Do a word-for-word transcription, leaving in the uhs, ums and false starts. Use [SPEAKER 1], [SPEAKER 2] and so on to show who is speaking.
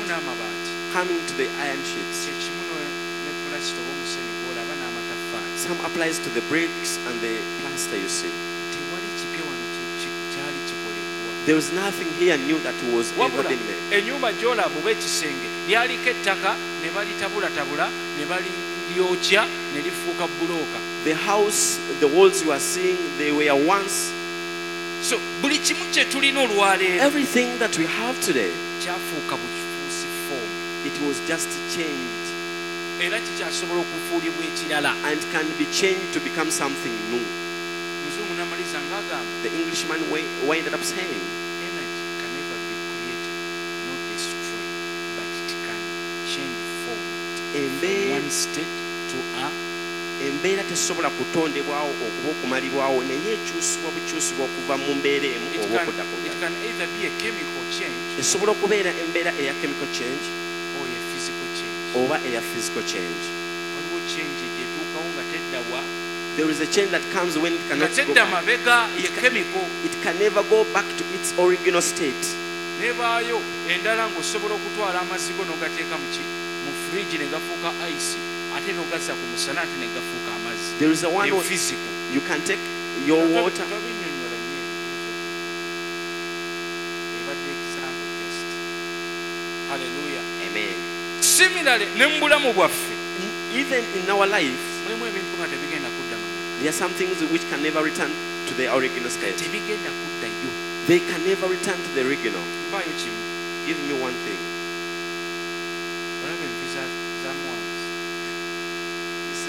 [SPEAKER 1] wamu n'amabaati.
[SPEAKER 2] Coming to the iron sheets.
[SPEAKER 1] Kyekimu ne pulasita oba omusenyu gw'olaba n'amataffaali.
[SPEAKER 2] Some applies to the bricks and the plaster, you see.
[SPEAKER 1] Tewali kipya wano kyali kikolebwa.
[SPEAKER 2] There was nothing here new that was ever
[SPEAKER 1] Wabula
[SPEAKER 2] been made.
[SPEAKER 1] ennyumba gy'olaba oba ekisenge lyaliko ettaka ne balitabulatabula ne balyokya ne lifuuka bulooka.
[SPEAKER 2] The house, the walls you are seeing, they were once.
[SPEAKER 1] So buli kimu kye tulina olwaleero
[SPEAKER 2] Everything that we have today,
[SPEAKER 1] kyafuuka bukifuusi foomu
[SPEAKER 2] it was just changed
[SPEAKER 1] era kikyasobola okufuulibwa ekirala.
[SPEAKER 2] and can be changed to become something new.
[SPEAKER 1] Muzungu n'amaliza ng'agamba
[SPEAKER 2] The Englishman wa- ended up saying,
[SPEAKER 1] energy can never be created, not destroyed, but it can change form from
[SPEAKER 2] embeera
[SPEAKER 1] one state to a
[SPEAKER 2] embeera tesobola kutondebwawo okuba okumalibwawo naye ekyusibwa bukyusibwa okuva mu mbeera emu
[SPEAKER 1] it
[SPEAKER 2] oba
[SPEAKER 1] can,
[SPEAKER 2] okudda ku
[SPEAKER 1] it
[SPEAKER 2] ndala.
[SPEAKER 1] can either be a chemical change
[SPEAKER 2] Esobola okubeera embeera eya chemical change
[SPEAKER 1] or a physical change.
[SPEAKER 2] oba eya physical change.
[SPEAKER 1] Waliwo change gyetuukawo nga teddawa
[SPEAKER 2] There is a change that comes when it
[SPEAKER 1] nga
[SPEAKER 2] cannot go
[SPEAKER 1] tedda
[SPEAKER 2] back.
[SPEAKER 1] mabega ye chemical
[SPEAKER 2] It can never go back to its original state.
[SPEAKER 1] nebaayo endala ng'osobola okutwala amazigo n'ogateeka mu ki mu fridge ne gafuuka ice ate n'ogazza ku musana ate ne gafuuka amazzi.
[SPEAKER 2] There is a one
[SPEAKER 1] Ne
[SPEAKER 2] where
[SPEAKER 1] physical.
[SPEAKER 2] you can take your water.
[SPEAKER 1] Tobinnyonnyola nnyo ebadde example just. Hallelujah.
[SPEAKER 2] Amen.
[SPEAKER 1] Similarly ne mu bulamu bwaffe
[SPEAKER 2] Even in our life,
[SPEAKER 1] mulimu ebintu nga tebigenda kudda mabega.
[SPEAKER 2] there are some things which can never return to the original state.
[SPEAKER 1] Tebigenda kuddayo.
[SPEAKER 2] They can never return to the original.
[SPEAKER 1] Mpaayo kimu.
[SPEAKER 2] Give me one thing.